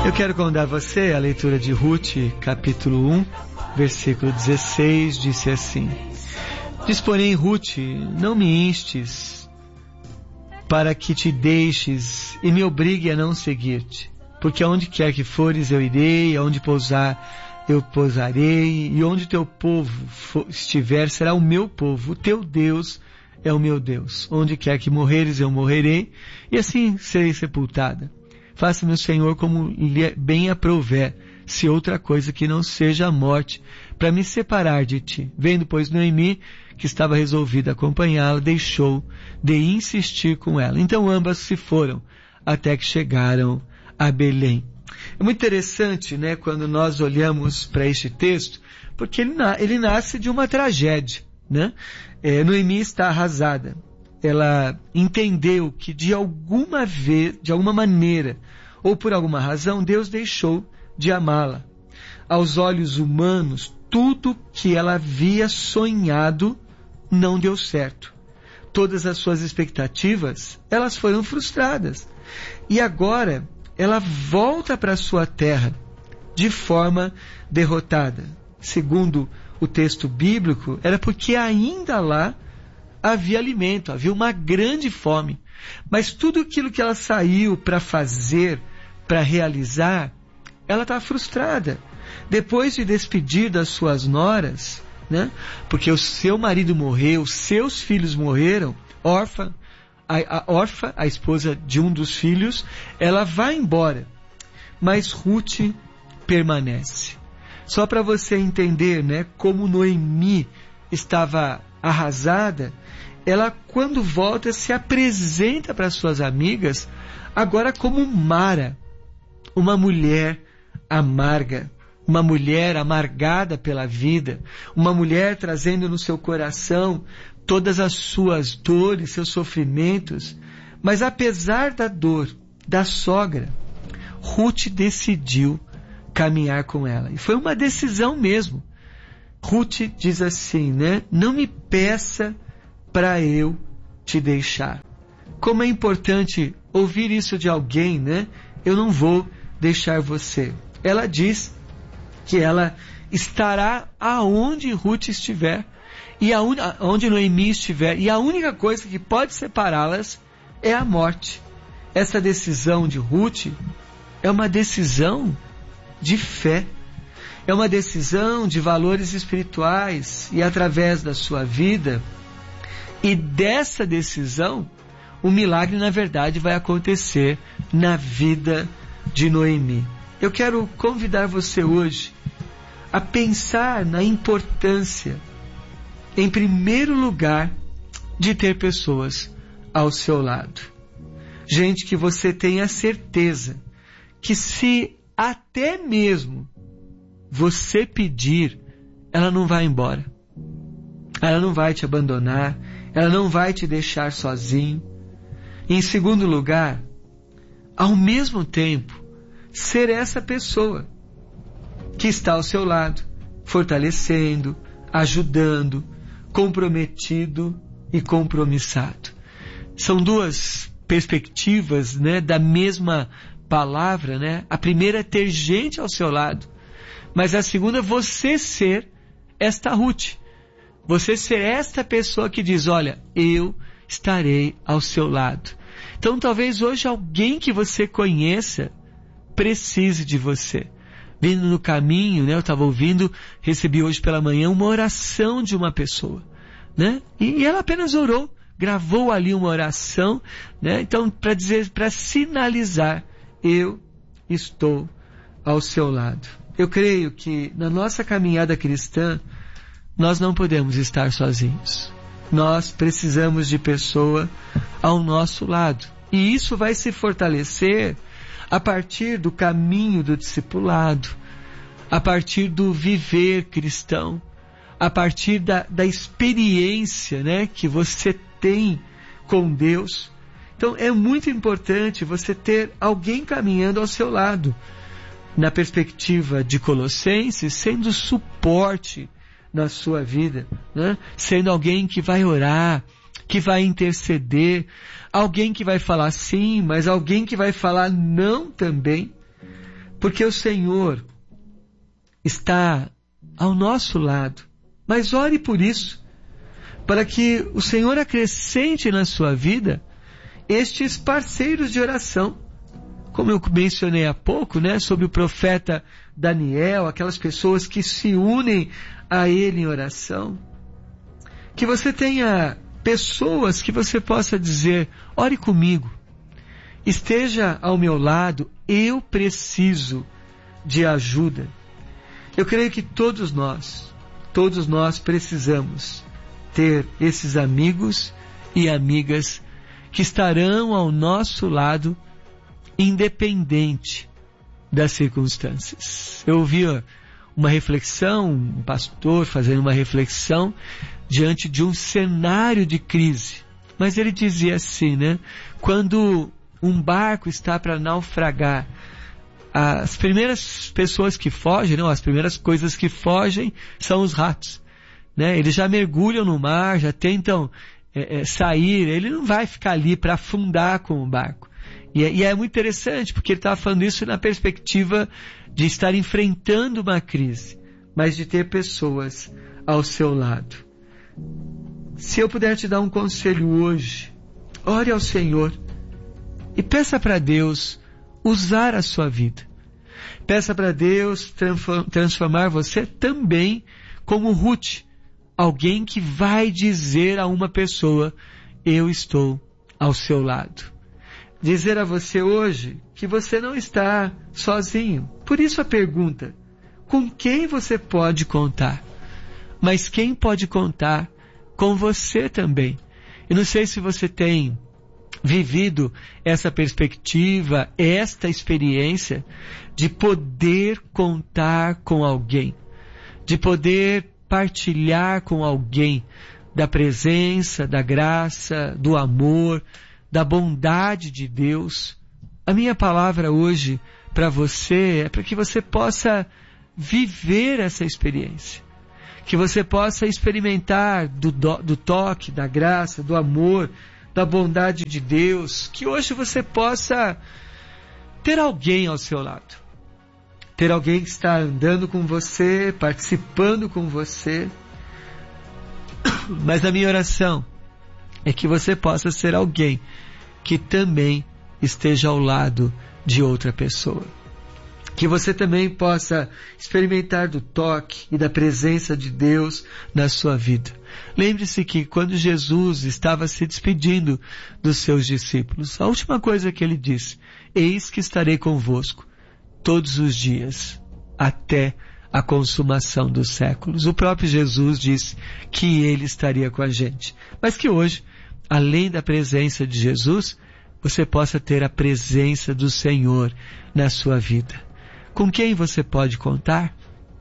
Eu quero convidar você à leitura de Ruth, capítulo 1, versículo 16, disse assim: Diz, porém, Ruth, não me instes para que te deixes e me obrigue a não seguir-te, porque aonde quer que fores eu irei, aonde pousar eu pousarei, e onde teu povo estiver será o meu povo, o teu Deus é o meu Deus. Onde quer que morreres eu morrerei, e assim serei sepultada. Faça-me o Senhor como lhe bem aprouver, se outra coisa que não seja a morte, para me separar de ti. Vendo, pois, Noemi, que estava resolvida a acompanhá-la, deixou de insistir com ela. Então ambas se foram, até que chegaram a Belém. É muito interessante, né, quando nós olhamos para este texto, porque ele nasce de uma tragédia, né? Noemi está arrasada. Ela entendeu que de alguma maneira, ou por alguma razão, Deus deixou de amá-la. Aos olhos humanos, tudo que ela havia sonhado não deu certo. Todas as suas expectativas, elas foram frustradas. E agora, ela volta para a sua terra de forma derrotada. Segundo o texto bíblico, era porque ainda lá havia alimento, havia uma grande fome. Mas tudo aquilo que ela saiu para fazer, para realizar, ela está frustrada. Depois de despedir das suas noras, né? Porque o seu marido morreu, seus filhos morreram, Orfa, a esposa de um dos filhos, ela vai embora. Mas Ruth permanece. Só para você entender, né, como Noemi estava arrasada, ela, quando volta, se apresenta para suas amigas, agora como Mara, uma mulher amarga, uma mulher amargada pela vida, uma mulher trazendo no seu coração todas as suas dores, seus sofrimentos. Mas apesar da dor da sogra, Ruth decidiu caminhar com ela. E foi uma decisão mesmo. Ruth diz assim, né? Não me peça para eu te deixar. Como é importante ouvir isso de alguém, né? Eu não vou deixar você. Ela diz que ela estará aonde Ruth estiver, e onde Noemi estiver, e a única coisa que pode separá-las é a morte. Essa decisão de Ruth é uma decisão de fé, é uma decisão de valores espirituais, e através da sua vida e dessa decisão, o milagre na verdade vai acontecer na vida de Noemi. Eu quero convidar você hoje a pensar na importância, em primeiro lugar, de ter pessoas ao seu lado. Gente que você tenha certeza que, se até mesmo você pedir, ela não vai embora. Ela não vai te abandonar, ela não vai te deixar sozinho. Em segundo lugar, ao mesmo tempo, ser essa pessoa que está ao seu lado, fortalecendo, ajudando, comprometido e compromissado. São duas perspectivas, né, da mesma palavra, né? A primeira é ter gente ao seu lado, mas a segunda é você ser esta Ruth. Você ser esta pessoa que diz, olha, eu estarei ao seu lado. Então talvez hoje alguém que você conheça precise de você. Vindo no caminho, né, eu estava ouvindo, recebi hoje pela manhã uma oração de uma pessoa, né? E ela apenas orou, gravou ali uma oração, né? Então, para sinalizar, eu estou ao seu lado. Eu creio que na nossa caminhada cristã, nós não podemos estar sozinhos. Nós precisamos de pessoa ao nosso lado. E isso vai se fortalecer a partir do caminho do discipulado, a partir do viver cristão, a partir da experiência, né, que você tem com Deus. Então é muito importante você ter alguém caminhando ao seu lado, na perspectiva de Colossenses, sendo suporte na sua vida, né? Sendo alguém que vai orar, que vai interceder, alguém que vai falar sim, mas alguém que vai falar não também, porque o Senhor está ao nosso lado. Mas ore por isso, para que o Senhor acrescente na sua vida estes parceiros de oração. Como eu mencionei há pouco, né, sobre o profeta Daniel, aquelas pessoas que se unem a ele em oração. Que você tenha pessoas que você possa dizer: ore comigo, esteja ao meu lado, eu preciso de ajuda. Eu creio que todos nós precisamos ter esses amigos e amigas que estarão ao nosso lado, independente das circunstâncias. Eu ouvi uma reflexão, um pastor fazendo uma reflexão diante de um cenário de crise. Mas ele dizia assim, né? Quando um barco está para naufragar, as primeiras pessoas que fogem, não, as primeiras coisas que fogem são os ratos, né? Eles já mergulham no mar, já tentam sair, ele não vai ficar ali para afundar com o barco. E é muito interessante, porque ele estava falando isso na perspectiva de estar enfrentando uma crise, mas de ter pessoas ao seu lado. Se eu puder te dar um conselho hoje, ore ao Senhor e peça para Deus usar a sua vida. Peça para Deus transformar você também como Ruth, alguém que vai dizer a uma pessoa: eu estou ao seu lado. Dizer a você hoje que você não está sozinho. Por isso a pergunta: com quem você pode contar? Mas quem pode contar com você também? Eu não sei se você tem vivido essa perspectiva, esta experiência de poder contar com alguém, de poder partilhar com alguém da presença, da graça, do amor, da bondade de Deus. A minha palavra hoje para você é para que você possa viver essa experiência, que você possa experimentar do toque, da graça, do amor, da bondade de Deus, que hoje você possa ter alguém ao seu lado, ter alguém que está andando com você, participando com você. Mas a minha oração é que você possa ser alguém que também esteja ao lado de outra pessoa. Que você também possa experimentar do toque e da presença de Deus na sua vida. Lembre-se que quando Jesus estava se despedindo dos seus discípulos, a última coisa que ele disse: eis que estarei convosco todos os dias, até a consumação dos séculos. O próprio Jesus disse que ele estaria com a gente. Mas que hoje, além da presença de Jesus, você possa ter a presença do Senhor na sua vida. Com quem você pode contar?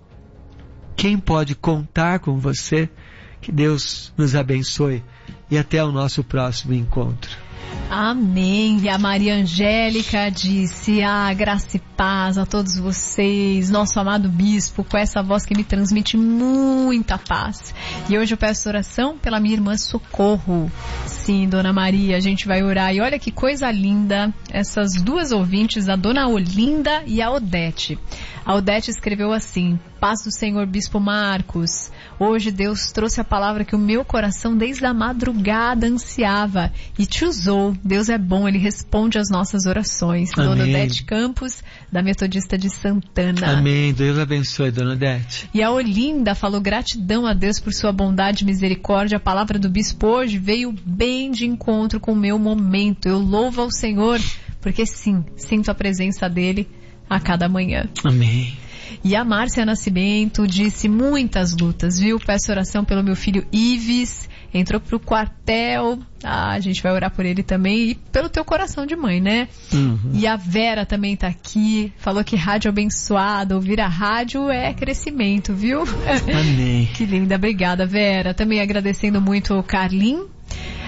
Quem pode contar com você? Que Deus nos abençoe e até o nosso próximo encontro. Amém. E a Maria Angélica disse: graça e paz a todos vocês, nosso amado bispo, com essa voz que me transmite muita paz. E hoje eu peço oração pela minha irmã Socorro. Sim, Dona Maria, a gente vai orar. E olha que coisa linda, essas duas ouvintes, a Dona Olinda e a Odete. A Odete escreveu assim: paz do Senhor, Bispo Marcos. Hoje Deus trouxe a palavra que o meu coração desde a madrugada ansiava e te usou. Deus é bom, Ele responde às nossas orações. Amém. Dona Odete Campos, da Metodista de Santana. Amém. Deus abençoe, Dona Odete. E a Olinda falou: gratidão a Deus por sua bondade e misericórdia. A palavra do Bispo hoje veio bem de encontro com o meu momento. Eu louvo ao Senhor, porque sim, sinto a presença dEle a cada manhã. Amém. E a Márcia Nascimento disse: muitas lutas, viu? Peço oração pelo meu filho Ives, entrou pro quartel, a gente vai orar por ele também, e pelo teu coração de mãe, né? Uhum. E a Vera também tá aqui, falou que rádio abençoada, ouvir a rádio é crescimento, viu? Amém. Que linda, obrigada, Vera. Também agradecendo muito o Carlin.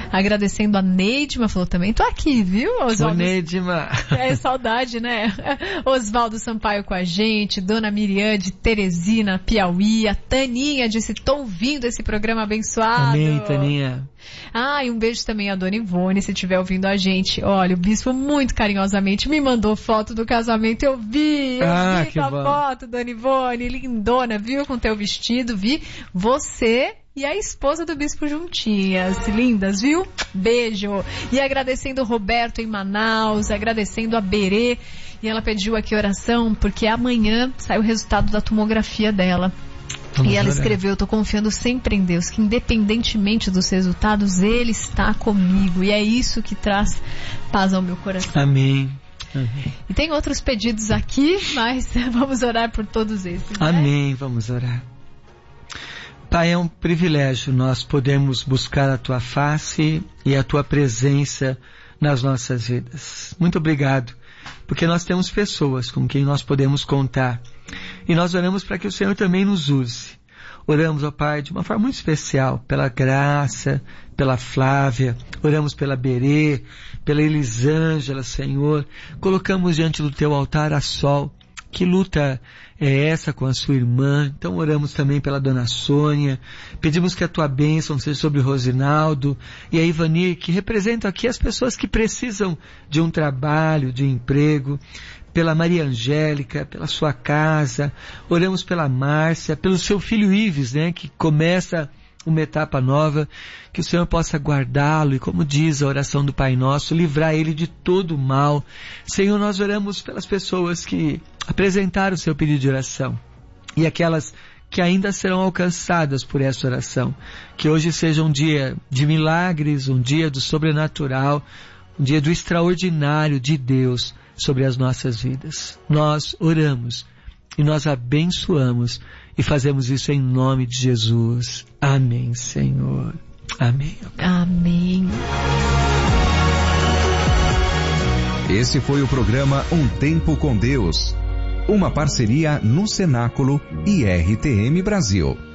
Agradecendo a Neidma, falou também, tô aqui, viu, Oswaldo? Neidma. É saudade, né? Oswaldo Sampaio com a gente, Dona Miriam de Teresina, Piauí, a Taninha disse, tô ouvindo esse programa abençoado. Amém, Taninha. E um beijo também a Dona Ivone, se estiver ouvindo a gente. Olha, o bispo muito carinhosamente me mandou foto do casamento, eu vi a foto, Dona Ivone, lindona, viu, com teu vestido, vi você e a esposa do bispo juntinhas, lindas, viu? Beijo. E agradecendo o Roberto em Manaus, agradecendo a Berê, e ela pediu aqui oração, porque amanhã sai o resultado da tomografia dela. E ela escreveu, tô confiando sempre em Deus, que independentemente dos resultados, Ele está comigo. E é isso que traz paz ao meu coração. Amém. E tem outros pedidos aqui, mas vamos orar por todos esses. Amém, né? Vamos orar. Pai, é um privilégio nós podermos buscar a Tua face e a Tua presença nas nossas vidas. Muito obrigado, porque nós temos pessoas com quem nós podemos contar. E nós oramos para que o Senhor também nos use. Oramos, ó Pai, de uma forma muito especial, pela Graça, pela Flávia, oramos pela Berê, pela Elisângela, Senhor. Colocamos diante do Teu altar a Sol. Que luta é essa com a sua irmã? Então oramos também pela Dona Sônia. Pedimos que a Tua bênção seja sobre o Rosinaldo e a Ivanir, que representam aqui as pessoas que precisam de um trabalho, de um emprego. Pela Maria Angélica, pela sua casa. Oramos pela Márcia, pelo seu filho Ives, né, que começa uma etapa nova, que o Senhor possa guardá-lo e, como diz a oração do Pai Nosso, livrar ele de todo o mal. Senhor, nós oramos pelas pessoas que apresentaram o seu pedido de oração e aquelas que ainda serão alcançadas por essa oração. Que hoje seja um dia de milagres, um dia do sobrenatural, um dia do extraordinário de Deus sobre as nossas vidas. Nós oramos e nós abençoamos e fazemos isso em nome de Jesus. Amém, Senhor. Amém. Amém. Esse foi o programa Um Tempo com Deus, uma parceria no Cenáculo e RTM Brasil.